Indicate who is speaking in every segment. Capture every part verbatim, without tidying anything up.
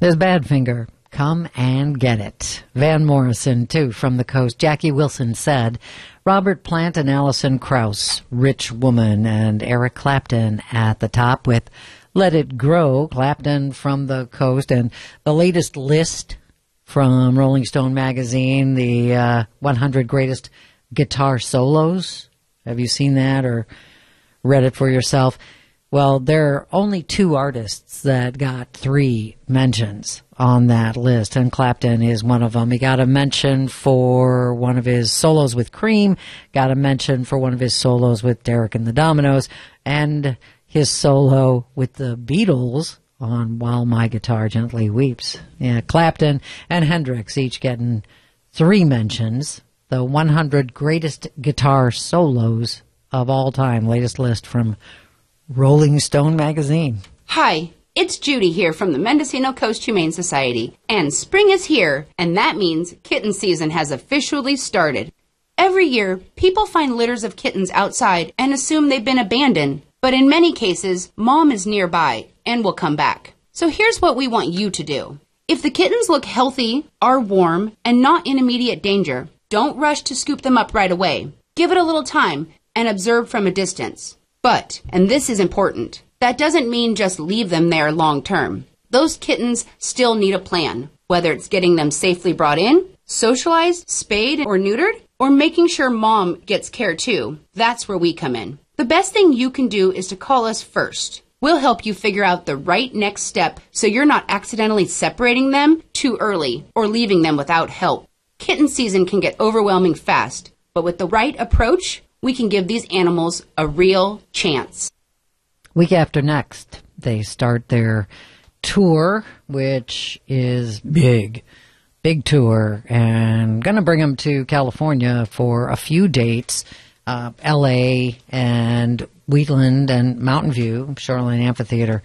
Speaker 1: There's Badfinger. Come and get it. Van Morrison, too, from the coast. Jackie Wilson said, Robert Plant and Alison Krauss, Rich Woman, and Eric Clapton at the top with Let It Grow, Clapton from the coast, and the latest list from Rolling Stone magazine, the uh, one hundred greatest guitar solos. Have you seen that or read it for yourself? Well, there are only two artists that got three mentions on that list, and Clapton is one of them. He got a mention for one of his solos with Cream, got a mention for one of his solos with Derek and the Dominos, and his solo with the Beatles on While My Guitar Gently Weeps. Yeah, Clapton and Hendrix each getting three mentions. The one hundred greatest guitar solos of all time, latest list from Rolling Stone magazine.
Speaker 2: Hi, it's Judy here from the Mendocino Coast Humane Society, and spring is here, and that means kitten season has officially started. Every year, people find litters of kittens outside and assume they've been abandoned, but in many cases, mom is nearby and will come back. So here's what we want you to do. If the kittens look healthy, are warm, and not in immediate danger, don't rush to scoop them up right away. Give it a little time and observe from a distance. But, and this is important, that doesn't mean just leave them there long term. Those kittens still need a plan, whether it's getting them safely brought in, socialized, spayed, or neutered, or making sure mom gets care too. That's where we come in. The best thing you can do is to call us first. We'll help you figure out the right next step so you're not accidentally separating them too early or leaving them without help. Kitten season can get overwhelming fast, but with the right approach, we can give these animals a real chance.
Speaker 1: Week after next, they start their tour, which is big, big tour, and going to bring them to California for a few dates, uh, L A and Wheatland and Mountain View, Shoreline Amphitheater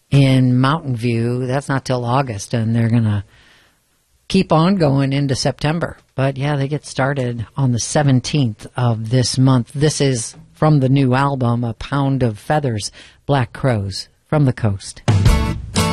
Speaker 1: in Mountain View. That's not till August, and they're going to keep on going into September. But yeah, they get started on the seventeenth of this month. This is from the new album, A Pound of Feathers, Black Crows from the Coast.